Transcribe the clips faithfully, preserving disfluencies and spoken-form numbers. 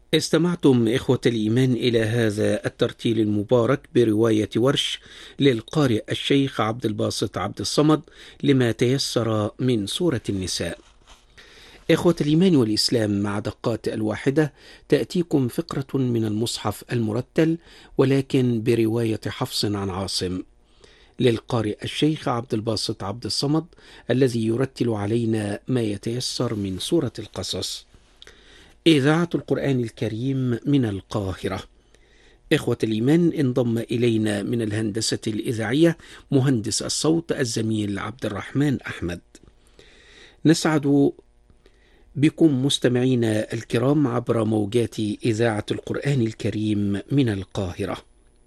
استمعتم إخوة الإيمان إلى هذا الترتيل المبارك برواية ورش للقارئ الشيخ عبد الباسط عبد الصمد لما تيسر من سورة النساء. إخوة الإيمان والإسلام، مع دقات الواحدة تأتيكم فقرة من المصحف المرتل، ولكن برواية حفص عن عاصم للقارئ الشيخ عبد الباسط عبد الصمد، الذي يرتل علينا ما يتيسر من سورة القصص. إذاعة القرآن الكريم من القاهرة. إخوة الإيمان، انضم إلينا من الهندسة الإذاعية مهندس الصوت الزميل عبد الرحمن أحمد. نسعد بكم مستمعينا الكرام عبر موجات إذاعة القرآن الكريم من القاهرة.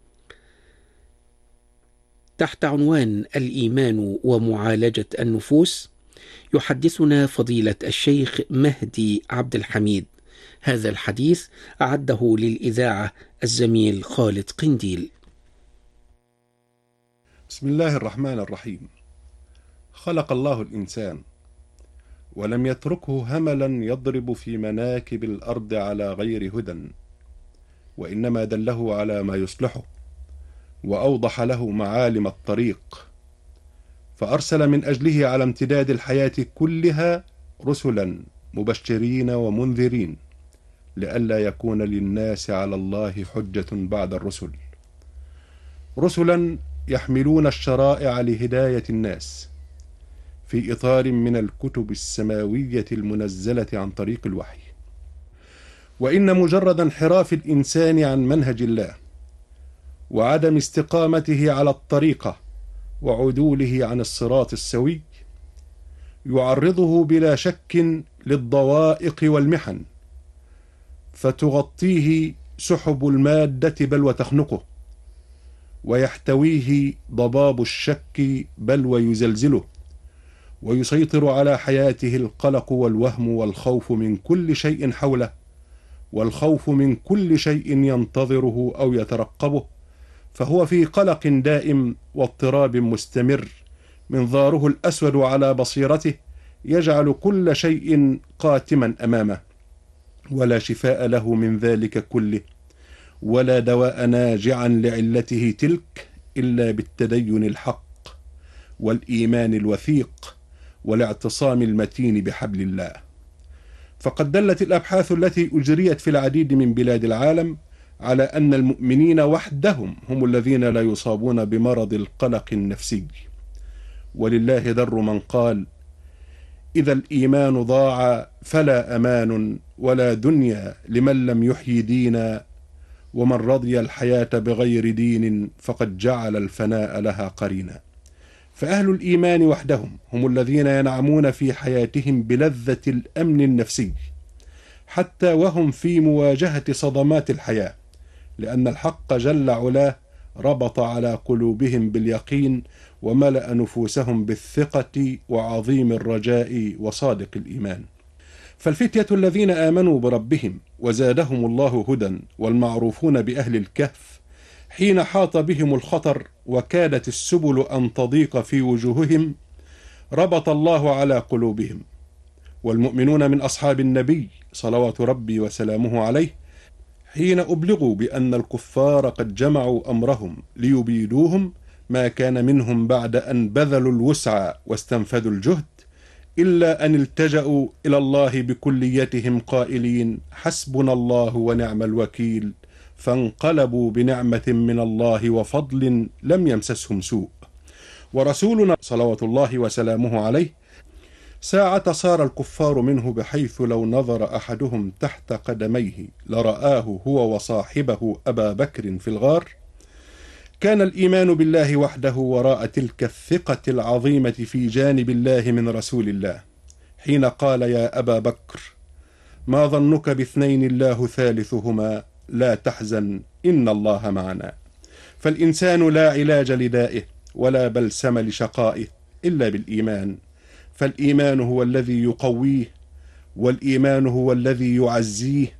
تحت عنوان الإيمان ومعالجة النفوس، يحدثنا فضيلة الشيخ مهدي عبد الحميد. هذا الحديث أعده للإذاعة الزميل خالد قنديل. بسم الله الرحمن الرحيم. خلق الله الإنسان ولم يتركه هملا يضرب في مناكب الأرض على غير هدى، وإنما دله على ما يصلحه وأوضح له معالم الطريق، فأرسل من أجله على امتداد الحياة كلها رسلا مبشرين ومنذرين، لئلا يكون للناس على الله حجة بعد الرسل. رسلا يحملون الشرائع لهداية الناس في إطار من الكتب السماوية المنزلة عن طريق الوحي. وإن مجرد انحراف الإنسان عن منهج الله وعدم استقامته على الطريقة وعدوله عن الصراط السوي يعرضه بلا شك للضوائق والمحن، فتغطيه سحب المادة بل وتخنقه، ويحتويه ضباب الشك بل ويزلزله، ويسيطر على حياته القلق والوهم والخوف من كل شيء حوله، والخوف من كل شيء ينتظره أو يترقبه، فهو في قلق دائم واضطراب مستمر، منظاره الأسود على بصيرته يجعل كل شيء قاتما أمامه، ولا شفاء له من ذلك كله، ولا دواء ناجعا لعلته تلك إلا بالتدين الحق والإيمان الوثيق والاعتصام المتين بحبل الله. فقد دلت الأبحاث التي أجريت في العديد من بلاد العالم على أن المؤمنين وحدهم هم الذين لا يصابون بمرض القلق النفسي. ولله در من قال: إذا الإيمان ضاع فلا أمان ولا دنيا لمن لم يحيي دينا، ومن رضي الحياة بغير دين فقد جعل الفناء لها قرينا. فأهل الإيمان وحدهم هم الذين ينعمون في حياتهم بلذة الأمن النفسي حتى وهم في مواجهة صدمات الحياة، لأن الحق جل علاه ربط على قلوبهم باليقين وملأ نفوسهم بالثقة وعظيم الرجاء وصادق الإيمان. فالفتية الذين آمنوا بربهم وزادهم الله هدى والمعروفون بأهل الكهف، حين حاط بهم الخطر وكادت السبل أن تضيق في وجوههم، ربط الله على قلوبهم. والمؤمنون من أصحاب النبي صلوات ربي وسلامه عليه، حين أبلغوا بأن الكفار قد جمعوا أمرهم ليبيدوهم، ما كان منهم بعد أن بذلوا الوسع واستنفذوا الجهد إلا أن التجأوا إلى الله بكليتهم قائلين: حسبنا الله ونعم الوكيل، فانقلبوا بنعمة من الله وفضل لم يمسسهم سوء. ورسولنا صلوات الله وسلامه عليه ساعة صار الكفار منه، بحيث لو نظر أحدهم تحت قدميه لرآه هو وصاحبه أبا بكر في الغار. كان الإيمان بالله وحده وراء تلك الثقة العظيمة في جانب الله من رسول الله، حين قال: يا أبا بكر، ما ظنك باثنين الله ثالثهما، لا تحزن إن الله معنا. فالإنسان لا علاج لدائه ولا بلسم لشقائه إلا بالإيمان، فالإيمان هو الذي يقويه، والإيمان هو الذي يعزيه،